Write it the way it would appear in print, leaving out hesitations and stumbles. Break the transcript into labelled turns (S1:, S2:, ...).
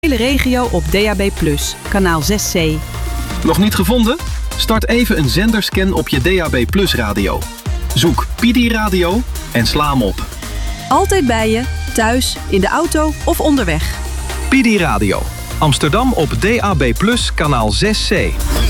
S1: Hele regio op DAB+, kanaal 6C.
S2: Nog niet gevonden? Start even een zenderscan op je DAB+ radio. Zoek Pidi Radio en sla hem op.
S1: Altijd bij je, thuis, in de auto of onderweg.
S2: Pidi Radio. Amsterdam op DAB+, kanaal 6C.